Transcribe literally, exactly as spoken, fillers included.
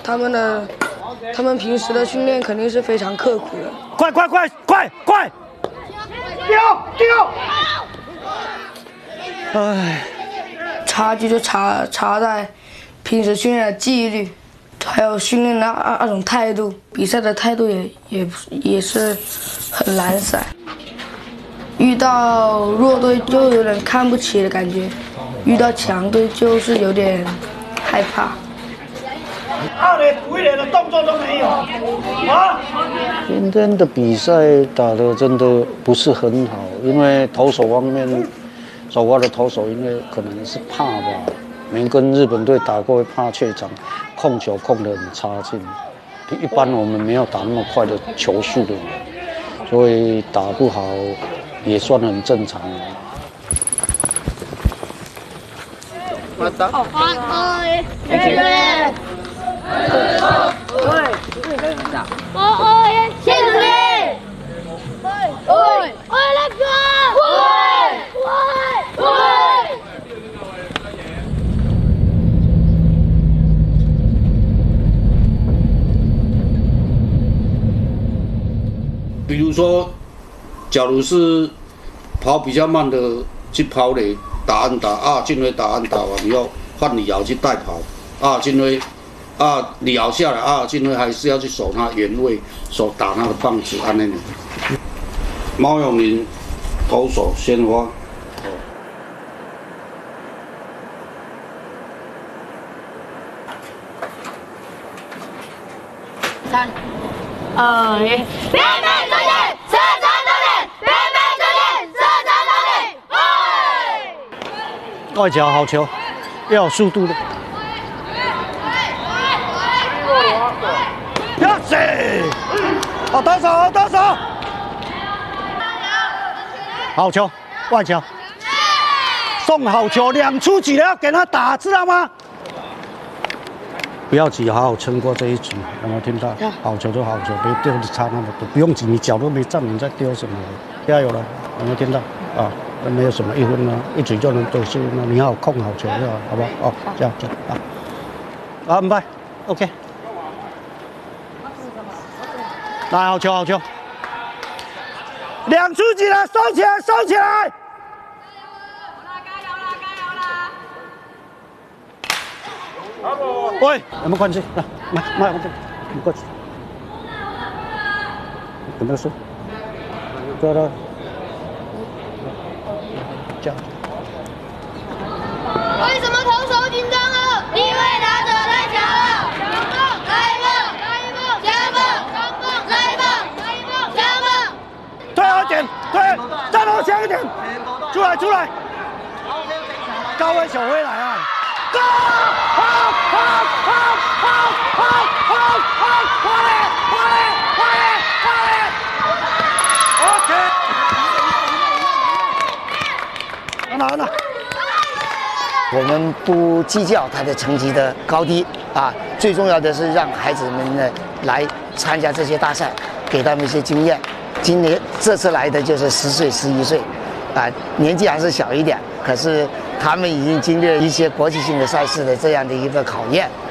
他们的他们平时的训练肯定是非常刻苦的。 快快快快快！丢丢！哎， 差距就差差在平时训练的纪律，还有训练的那那种态度，比赛的态度也也也是很懒散。遇到弱队就有点看不起的感觉，遇到强队就是有点害怕。 二垒补一垒的动作都没有啊！ 今天的比赛打得真的不是很好，因为投手方面，首发的投手因为可能是怕吧，没跟日本队打过，怕怯场，控球控得很差劲。一般我们没有打那么快的球速的，所以打不好也算很正常。 我打。哦，好，谢谢。哦哦耶！谢谢你。喂喂喂，来哥！喂喂喂！ 比如说，假如是跑比较慢的去跑垒打安打啊，进位打安打完，你要换李瑶去带跑啊，进位。啊，李瑶下来啊，进位还是要去守他原位，守打他的棒子，安尼。毛永林投手先发。 三、二、一，边面出现，射程出现，边面出现，射程出现，哎！ 外角好球，要有速度的。 要死！好投手，好投手！ 好球，外角， 送好球，两出局了，要给他打，知道吗？ 不要急，好好撑过这一局，有没有听到？好球就好球，别丢的差那么多，不用急，你脚都没站，你在丢什么？加油了，有没有听到？啊，没有什么一分呢，一局就能得输，那你要控好球就好，好不好？哦，这样这样啊，好，安排 ，OK。来，好球，好球！ 两出局了，收起来，收起来！ 喂，有没有关系？来，来，来，你过去。有没有事？过来。这样。 为什么投手紧张了？因为打者太强了。来一个，来一个，加棒，上棒，来一棒，来一棒，加棒。 退后一点，退，站后强一点，出来，出来。高位小飞来啊！go！ 好，好，好，好，好，好，好，快点，快点，快点，快点 ！OK。拿拿。 我们不计较他的成绩的高低啊，最重要的是让孩子们呢来参加这些大赛，给他们一些经验。今年这次来的就是十岁、十一岁，啊，年纪还是小一点，可是他们已经经历了一些国际性的赛事的这样的一个考验。